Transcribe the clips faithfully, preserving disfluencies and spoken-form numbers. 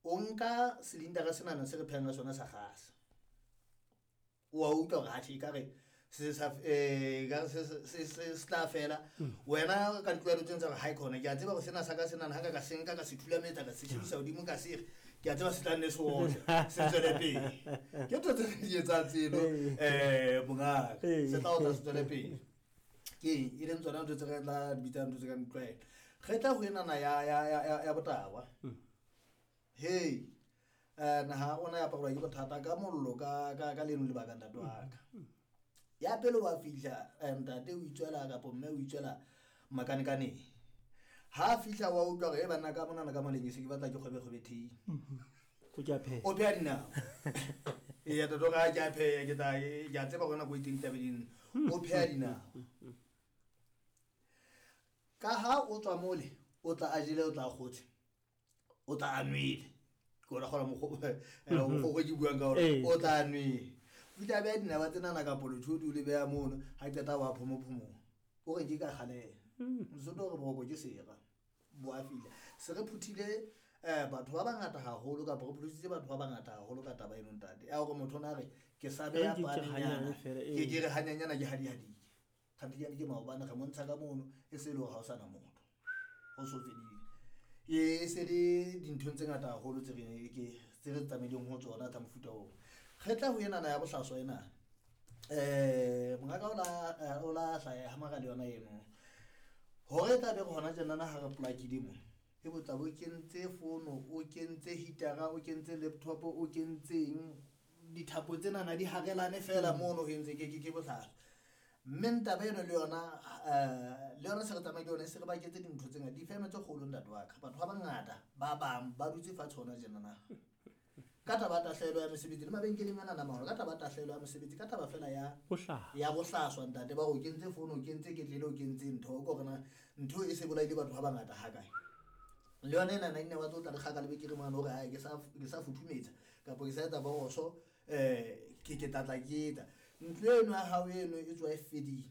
o nka silindara senana se re phehang ka sona sa gas wa utlwa ga thi ka re se sa eh ga se se sta fela wena ka tlwelo tsentsha ga high corner ke a tseba go sena sa ka senana ha ka ka senka ka se thula metsa ka se tshisa odimo ka se ke a tseba se tla nne so se tswele pele ke tlo tse etsa tseno eh bunga se tla o se tswele pele ke ile ntsona ntse re tla bitsa ntse ka ntlwela kgetla go ena na ya ya ya ya botawa hey eh na ha ona ya pagola ke bothata ka mollo ka ka ka leno le ba ka ntatwaka ya pele wa fihla ntate o itswela ka pomme o itswela makanikane ha fihla wa utlwa ge bana ka mona ka maleng se ke batla ke kgobe kgobe thi go ja phe o pya dina e ya to ga ja phe ke ta ya tseba gona go iting tabeding o pya dina ka ha o tswa mole o tla ajile o tla khotse o tla anwile go ra gola mo go go go di buang ka o tla anwile Vita bed never than a couple to do the bear moon, I get our pomo pomo. Or a giga hale. So do go you say, Boafil. Sereputile, but Wabang at her whole look up, but Wabang at her whole look at a bayonta. The Algomotonari, Kesabia, Gigi Hanana Yadi Hadi. Cantian Gima, Banacamon Sagamoon, a silo house and a moon. Also, yes, it didn't turn at our whole still a million hoto or not a futo. Khetla ho ena na ya bohlaswa ena eh mongaka ola ola sa ya hamaga le yona eno hore ta be gona tsena na ha re plug dimo e botsa bo kentse phone o kentse hitara o kentse laptop o kentseng dithapo tsena na di hagelane fela mono hentse ke ke bohlaswa menta ba eno le yona eh le yona se re tsamaya yona se re ba ketse dintho tsenga di fema tse kgolo ntate wa ka batho ba bangata ba bang ba dutse fa tsona tsena na kata ba tahlelo ya mesebetsi le mabenkeleng ana na maholo kata ba tahlelo ya mesebetsi kata ba fela ya bohla ya bohlaswa ntate ba go kentse phone o kentse ke tlele o kentse ntho go gona ntho e se bolaile batho ba bangata ha kae le yona ena na ine wa tlo tla re kgaka le be ke re mano gore ha ke sa ke sa futhumetsa ka po ke sa etsa ba go so eh ke ke tatla ke eta ntlo eno ha ha eno e tswa e fedile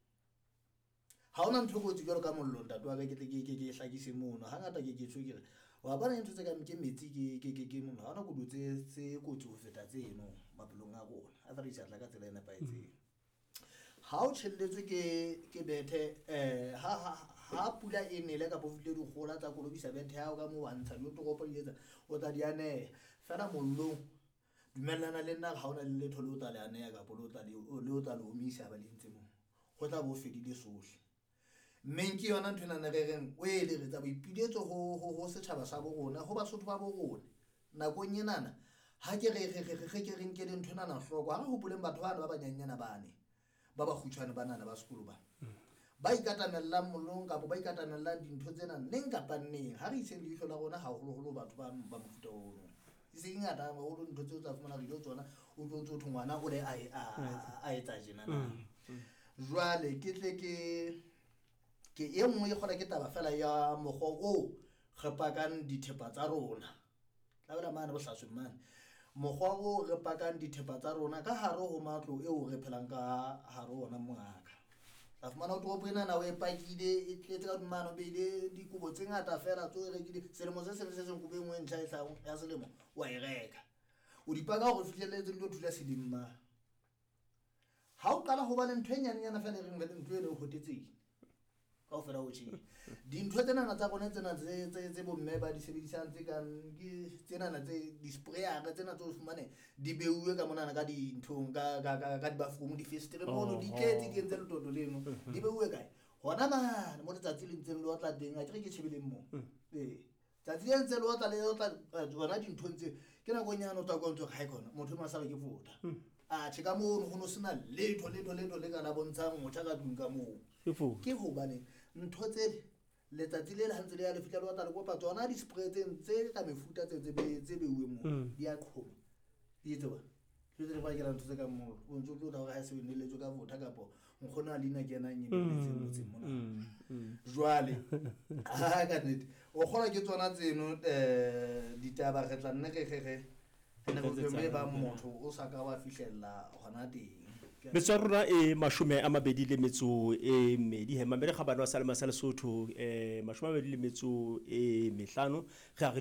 ha ona ntho go tsikelo ka mollo ntate wa ka ke ke ke ke hlakise mono ha ngata ke ke tsho ke re wa bana ntho tse ka ke metsi ke ke ke ke mono ha ona go dutse se go tso feta tseno mapelong a rona a tla re tla ka tsela ena paetseng ha o tshelletswe ke ke bethe eh ha ha pula e nele ka bofile di gola tsa kolobisa bethe ha o ka mo wantsha yo toropo le etsa o tla diane fela mollo dumellana le nna ga ona le letho le o tla le ane ka polo tla le o tla le omisa ba lentse mo go tla bo fedile sohle menki yona ntho nana re reng o ele re tsa boipiletso ho ho setjhaba sa bo rona ho basotho ba bo rona nakong yenana ha ke re re re ke reng ke le ntho nana hloko ha go puleng batho bana ba banyanyana bane ba ba khutshwane banana ba sekolo ba ba ikatamella mollong ka bo ba ikatamella dintho tsena neng ka panneng ha re ise le ihlo la rona ha holo holo batho ba ba mofuta ono ise ingata ba ho ntho tse tsa fumana re lo tsona o tlo tso thongwana o le a a etsa jena na jwale ke tle ke ke e nngwe e gona ke taba fela ya mogo o re pakang dithepa tsa rona la bana mane bohlaswe mane mogo o re pakang dithepa tsa rona ka hare ho matlo eo re phelang ka hare ona mongaka la fumana o topo ena na o e pakile e tletse ka dumano be ile dikubo tse ngata fela tso re rekile selemo se se se se nkube ngwe ntšha e tlago ya selemo wa e reka o di paka go fihlelletse le o thula sedimma ha o qala ho ba le ntho e nyane nyana fela e reng le ntho e le ho tetseng ka o fela o tshi dintho tsena na tsa bona tsena tse tse tse bomme ba di sebedisang tse kang ke tsena na tse di sprayer tsena tse o fumane di beuwe ka mona ka dintho ka ka ka di bathroom di festere mono di tletse di entse letoto leno di beuwe kae hona man mo tsa tsileng tse lo tla teng a ke ke tshebeleng mo eh tsa tsileng tse lo tla le lo tla bona dintho tse ke na go nyana o tla go ntse ga ikona motho ma sa ba ke vota a tsheka mo go no sena letho letho letho le kana bontshang motho ka dunka mo ke ho bane ntho tse letsatsi le le hantse le ya le fitla le watla le kopa tsona di spray tse ka mefuta tse tse tse beuwe mo di a qhoma di etsa ba le tse ba ke la ntse ka mo o ntse tlo da ga se ne le tso ka votha kapo nkgona le na ke na nyi le tse motse mona jwale ha ka nnete o kgola ke tsona tseno eh ditaba re tla nne ge ge ge ne go be ba motho o sa ka wa fihlella hona teng metswarona e mashume a mabedi le metso e medi he mamele ga bana wa salema sa Lesotho e mashume a mabedi le metso e mehlano ga